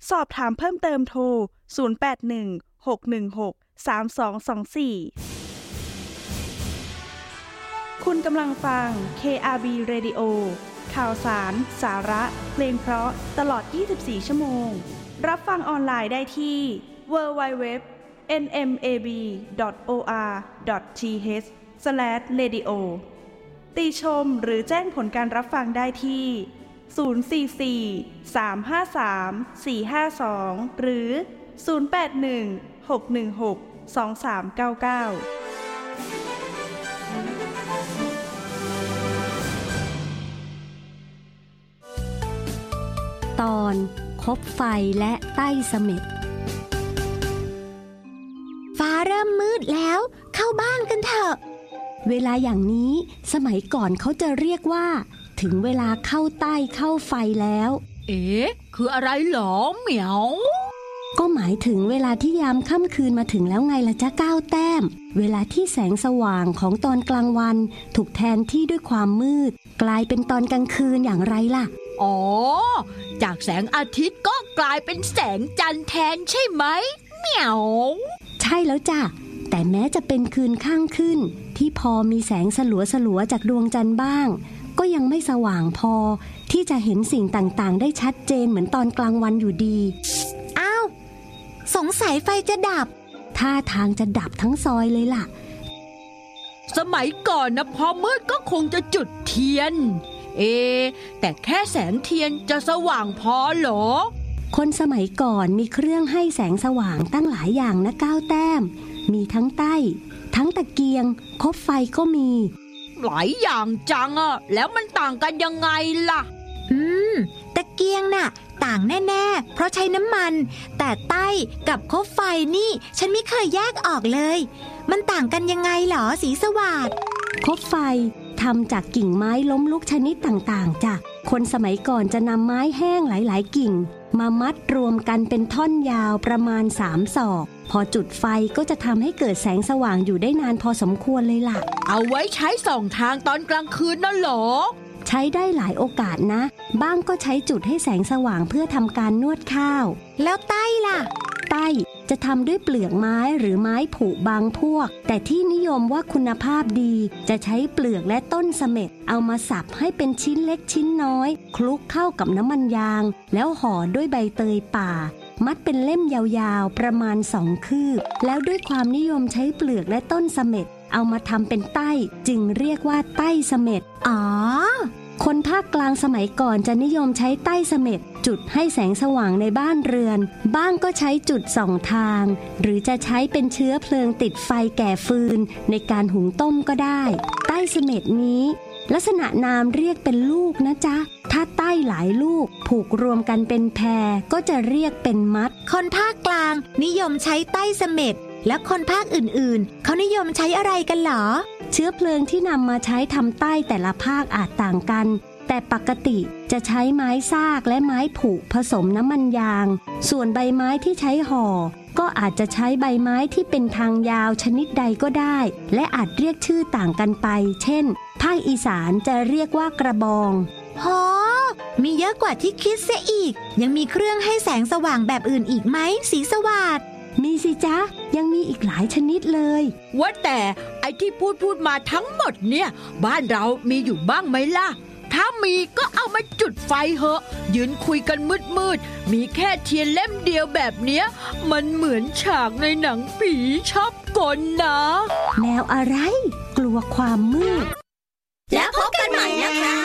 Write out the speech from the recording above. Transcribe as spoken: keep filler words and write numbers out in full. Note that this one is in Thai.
สอบถามเพิ่มเติมโทรศูนย์ แปด หนึ่ง หก หนึ่ง หก สาม สอง สอง สี่ คุณกำลังฟัง เค อาร์ บี Radio ข่าวสาร สาระ เพลงเพราะตลอดยี่สิบสี่ชั่วโมงรับฟังออนไลน์ได้ที่ ดับเบิลยู ดับเบิลยู ดับเบิลยู ดอท เอ็น เอ็ม เอ บี ดอท โอ อาร์ ดอท ที เอช สแลช เรดิโอ ติชมหรือแจ้งผลการรับฟังได้ที่ศูนย์ สี่ สี่ สาม ห้า สาม สี่ ห้า สองหรือศูนย์ แปด หนึ่ง หก หนึ่ง หก สอง สาม เก้า เก้าตอนคบไฟและใต้เสม็ดฟ้าเริ่มมืดแล้วเข้าบ้านกันเถอะเวลาอย่างนี้สมัยก่อนเขาจะเรียกว่าถึงเวลาเข้าใต้เข้าไฟแล้วเอ๊ะคืออะไรหรอเหมียวก็หมายถึงเวลาที่ยามค่ำคืนมาถึงแล้วไงล่ะจ๊ะก้าวแต้มเวลาที่แสงสว่างของตอนกลางวันถูกแทนที่ด้วยความมืดกลายเป็นตอนกลางคืนอย่างไรล่ะอ๋อจากแสงอาทิตย์ก็กลายเป็นแสงจันทร์แทนใช่ไหมเหมียวใช่แล้วจ้ะแต่แม้จะเป็นคืนข้างขึ้นที่พอมีแสงสลัวๆจากดวงจันทร์บ้างก็ยังไม่สว่างพอที่จะเห็นสิ่งต่างๆได้ชัดเจนเหมือนตอนกลางวันอยู่ดีอ้าวสงสัยไฟจะดับท่าทางจะดับทั้งซอยเลยล่ะสมัยก่อนนะพอมืดก็คงจะจุดเทียนเอแต่แค่แสงเทียนจะสว่างพอเหรอคนสมัยก่อนมีเครื่องให้แสงสว่างตั้งหลายอย่างนะก้าวแต้มมีทั้งใต้ทั้งตะเกียงคบไฟก็มีหลายอย่างจังอะแล้วมันต่างกันยังไงล่ะอืมตะเกียงน่ะต่างแน่ๆเพราะใช้น้ำมันแต่ใต้กับคบไฟนี่ฉันไม่เคยแยกออกเลยมันต่างกันยังไงหรอสีสวัสดิ์คบไฟทำจากกิ่งไม้ล้มลุกชนิดต่างๆจ้ะคนสมัยก่อนจะนำไม้แห้งหลายๆกิ่งมามัดรวมกันเป็นท่อนยาวประมาณสามศอกพอจุดไฟก็จะทำให้เกิดแสงสว่างอยู่ได้นานพอสมควรเลยล่ะเอาไว้ใช้ส่องทางตอนกลางคืนน่ะเหรอใช้ได้หลายโอกาสนะบ้างก็ใช้จุดให้แสงสว่างเพื่อทำการนวดข้าวแล้วใต้ล่ะใต้จะทำด้วยเปลือกไม้หรือไม้ผุบางพวกแต่ที่นิยมว่าคุณภาพดีจะใช้เปลือกและต้นเสม็ดเอามาสับให้เป็นชิ้นเล็กชิ้นน้อยคลุกเข้ากับน้ำมันยางแล้วห่อด้วยใบเตยป่ามัดเป็นเล่มยาวๆประมาณสองคืบแล้วด้วยความนิยมใช้เปลือกและต้นเสม็ดเอามาทำเป็นใต้จึงเรียกว่าใต้เสม็ดอ๋อคนภาคกลางสมัยก่อนจะนิยมใช้ใต้เสม็ดจุดให้แสงสว่างในบ้านเรือนบ้างก็ใช้จุดส่องทางหรือจะใช้เป็นเชื้อเพลิงติดไฟแก่ฟืนในการหุงต้มก็ได้ใต้เสม็ดนี้ลักษณะนามเรียกเป็นลูกนะจ๊ะถ้าใต้หลายลูกผูกรวมกันเป็นแพรก็จะเรียกเป็นมัดคนภาคกลางนิยมใช้ใต้เสม็ดและคนภาคอื่นๆเขานิยมใช้อะไรกันหรอเชื้อเพลิงที่นำมาใช้ทำใต้แต่ละภาคอาจต่างกันแต่ปกติจะใช้ไม้ซากและไม้ผุผสมน้ำมันยางส่วนใบไม้ที่ใช้ห่อก็อาจจะใช้ใบไม้ที่เป็นทางยาวชนิดใดก็ได้และอาจเรียกชื่อต่างกันไปเช่นภาคอีสานจะเรียกว่ากระบองโหมีเยอะกว่าที่คิดเสียอีกยังมีเครื่องให้แสงสว่างแบบอื่นอีกไหมสีสวัสดิ์มีสิจ๊ะยังมีอีกหลายชนิดเลยว่าแต่ไอ้ที่พูดพูดมาทั้งหมดเนี่ยบ้านเรามีอยู่บ้างไหมล่ะถ้ามีก็เอามาจุดไฟเหอะยืนคุยกันมืดๆมีแค่เทียนเล่มเดียวแบบเนี้ยมันเหมือนฉากในหนังผีชอบกลนะแนวอะไรกลัวความมืดแล้วพบกันใหม่นะคะ